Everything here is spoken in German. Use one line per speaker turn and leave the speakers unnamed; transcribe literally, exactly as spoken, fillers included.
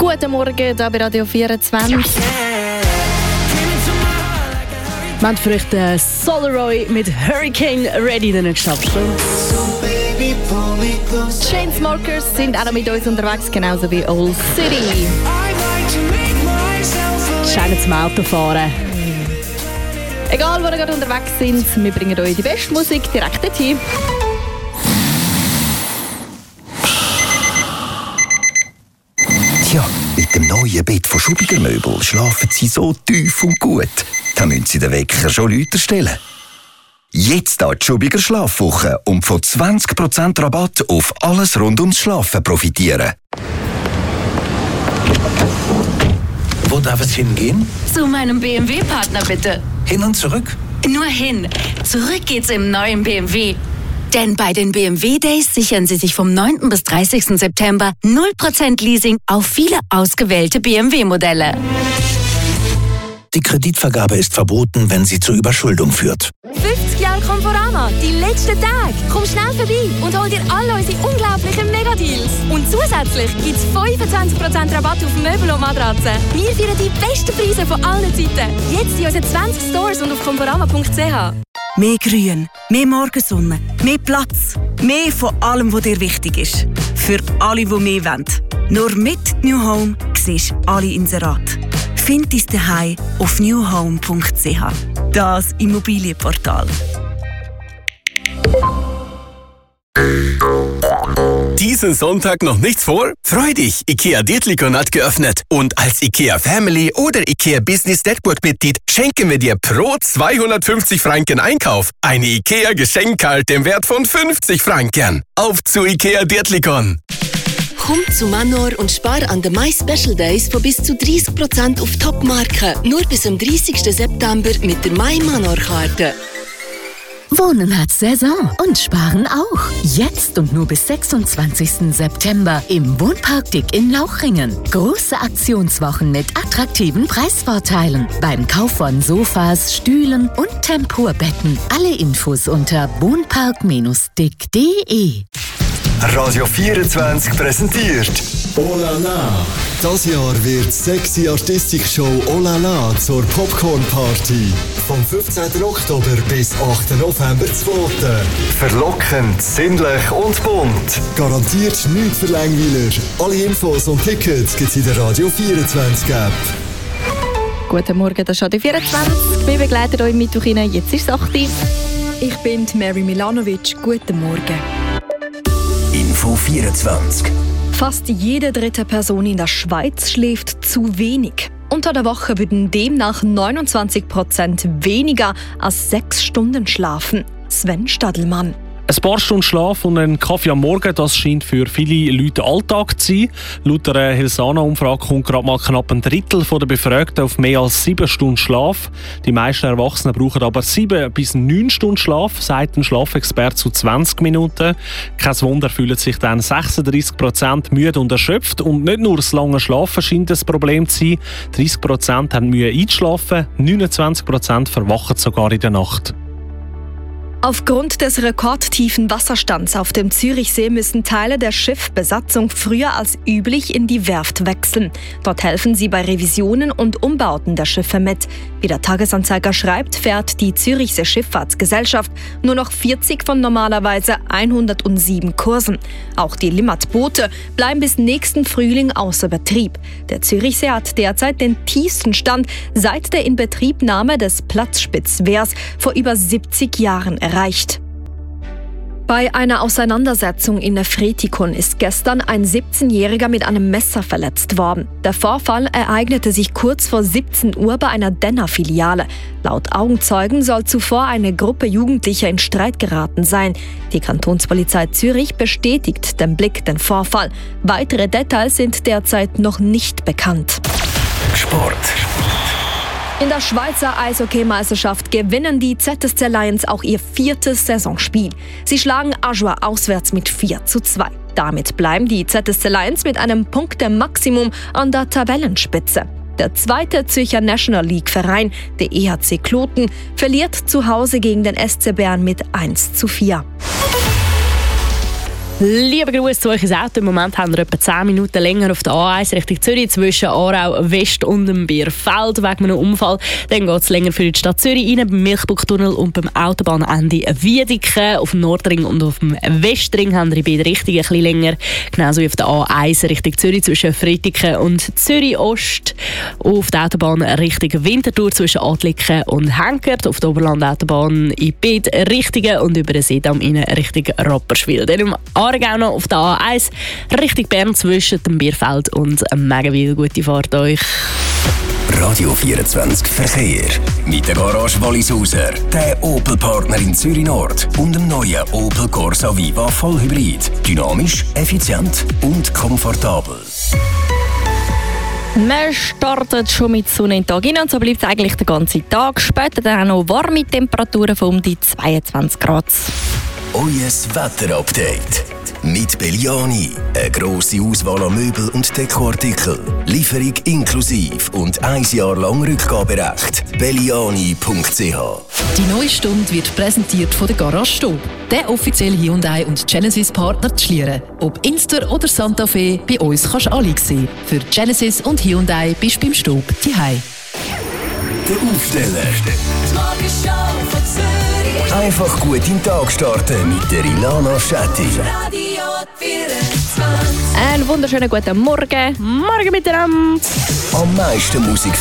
Guten Morgen, hier bei Radio vierundzwanzig. Wir haben für euch den Solaroy mit Hurricane Ready, den nächsten Abschluss. Die Chainsmokers sind auch noch mit uns unterwegs, genauso wie Old City. Scheinen zum Autofahren. Egal, wo ihr gerade unterwegs sind, wir bringen euch die beste Musik direkt dorthin.
Tja, mit dem neuen Bett von Schubiger Möbel schlafen Sie so tief und gut. Da müssen Sie den Wecker schon lauter stellen. Jetzt da die Schubiger Schlafwoche und von zwanzig Prozent Rabatt auf alles rund ums Schlafen profitieren.
Wo darf es hingehen?
Zu meinem B M W-Partner bitte.
Hin und zurück?
Nur hin. Zurück geht's im neuen B M W. Denn bei den B M W Days sichern Sie sich vom neunten bis dreißigsten September null Prozent Leasing auf viele ausgewählte B M W-Modelle.
Die Kreditvergabe ist verboten, wenn sie zur Überschuldung führt.
fünfzig Jahre Conforama, die letzten Tage. Komm schnell vorbei und hol dir alle unsere unglaublichen Megadeals. Und zusätzlich gibt es fünfundzwanzig Prozent Rabatt auf Möbel und Matratzen. Wir feiern die besten Preise von allen Zeiten. Jetzt in unseren zwanzig Stores und auf conforama punkt c h.
Mehr Grün, mehr Morgensonne, mehr Platz, mehr von allem, was dir wichtig ist. Für alle, die mehr wollen. Nur mit New Home siehst du alle Inserate. Find dein Zuhause auf new home punkt c h. Das Immobilienportal.
Diesen Sonntag noch nichts vor? Freu dich! IKEA Dietlikon hat geöffnet. Und als IKEA Family oder IKEA Business Network Mitglied schenken wir dir pro zweihundertfünfzig Franken Einkauf eine IKEA Geschenkkarte im Wert von fünfzig Franken. Auf zu IKEA Dietlikon!
Komm zu Manor und spar an den My Special Days von bis zu dreißig Prozent auf Top-Marken. Nur bis zum dreißigsten September mit der My Manor-Karte.
Wohnen hat Saison und Sparen auch. Jetzt und nur bis sechsundzwanzigsten September im Wohnpark Dick in Lauchringen. Große Aktionswochen mit attraktiven Preisvorteilen. Beim Kauf von Sofas, Stühlen und Tempurbetten. Alle Infos unter wohnpark dick punkt de.
Radio vierundzwanzig präsentiert Oh la la. Das Jahr wird sexy Artistik-Show Oh la la zur Popcorn-Party. Vom fünfzehnten Oktober bis achten November zweiten Verlockend, sinnlich und bunt. Garantiert nichts für Langweiler. Alle Infos und Tickets gibt's in der Radio vierundzwanzig App.
Guten Morgen, das ist Radio vierundzwanzig. Wir begleiten euch mit hinein. Jetzt ist es acht Uhr.
Ich bin Mary Milanovic. Guten Morgen.
Info vierundzwanzig.
Fast jede dritte Person in der Schweiz schläft zu wenig. Unter der Woche würden demnach neunundzwanzig Prozent weniger als sechs Stunden schlafen. Sven Stadelmann.
Ein paar Stunden Schlaf und ein Kaffee am Morgen, das scheint für viele Leute Alltag zu sein. Laut einer Helsana-Umfrage kommt gerade mal knapp ein Drittel der Befragten auf mehr als sieben Stunden Schlaf. Die meisten Erwachsenen brauchen aber sieben bis neun Stunden Schlaf, sagt ein Schlafexperte zu zwanzig Minuten. Kein Wunder, fühlen sich dann sechsunddreißig Prozent müde und erschöpft. Und nicht nur das lange Schlafen scheint ein Problem zu sein. dreißig Prozent haben Mühe einzuschlafen, neunundzwanzig Prozent verwachen sogar in der Nacht.
Aufgrund des rekordtiefen Wasserstands auf dem Zürichsee müssen Teile der Schiffbesatzung früher als üblich in die Werft wechseln. Dort helfen sie bei Revisionen und Umbauten der Schiffe mit. Wie der Tagesanzeiger schreibt, fährt die Zürichsee Schifffahrtsgesellschaft nur noch vierzig von normalerweise hundertsieben Kursen. Auch die Limmat-Boote bleiben bis nächsten Frühling außer Betrieb. Der Zürichsee hat derzeit den tiefsten Stand seit der Inbetriebnahme des Platzspitzwehrs vor über siebzig Jahren erreicht. Bei einer Auseinandersetzung in Nefretikon ist gestern ein siebzehnjähriger mit einem Messer verletzt worden. Der Vorfall ereignete sich kurz vor siebzehn Uhr bei einer Denner-Filiale. Laut Augenzeugen soll zuvor eine Gruppe Jugendlicher in Streit geraten sein. Die Kantonspolizei Zürich bestätigt dem Blick den Vorfall. Weitere Details sind derzeit noch nicht bekannt.
Sport.
In der Schweizer Eishockeymeisterschaft gewinnen die Z S C Lions auch ihr viertes Saisonspiel. Sie schlagen Ajoie auswärts mit vier zu zwei. Damit bleiben die Z S C Lions mit einem Punktemaximum an der Tabellenspitze. Der zweite Zürcher National League Verein, der E H C Kloten, verliert zu Hause gegen den S C Bern mit eins zu vier.
Liebe Grüße zu euch ins Auto. Im Moment haben wir etwa zehn Minuten länger auf der A eins Richtung Zürich zwischen Aarau West und dem Bierfeld wegen einem Unfall. Dann geht es länger für die Stadt Zürich rein, beim Milchbuchtunnel und beim Autobahnende Wiedeke. Auf dem Nordring und auf dem Westring haben wir in beide Richtungen ein bisschen länger. Genauso wie auf der A eins Richtung Zürich zwischen Fritiken und Zürich Ost. Auf der Autobahn Richtung Winterthur zwischen Adliken und Henkert. Auf der Oberlandautobahn in beide Richtungen und über den Seedamm in Richtung Rapperswil. Dann im Aargau noch auf der A eins Richtung Bern zwischen dem Bierfeld und Megenwil. Gute Fahrt euch.
Radio vierundzwanzig Verkehr. Mit der Garage Wallisauser, der Opel-Partner in Zürich Nord und dem neuen Opel Corsa Viva Vollhybrid. Dynamisch, effizient und komfortabel.
Man startet schon mit Sonne in den Tag hinein und so bleibt es eigentlich den ganzen Tag. Später dann auch noch warme Temperaturen von um die zweiundzwanzig Grad.
Euer Wetterupdate. Mit Belliani. Eine grosse Auswahl an Möbel und Dekoartikeln. Lieferung inklusiv und ein Jahr lang Rückgaberecht. belliani punkt c h.
Die neue Stunde wird präsentiert von der Garage Stub, der offizielle Hyundai und Genesis Partner zu Schlieren. Ob Inster oder Santa Fe, bei uns kannst du alle sehen. Für Genesis und Hyundai bist du beim Stub daheim.
Der Aufsteller. Einfach gut in den Tag starten mit der Ilana Schetti.
Einen wunderschönen guten Morgen. Morgen miteinander.
Am meisten Musik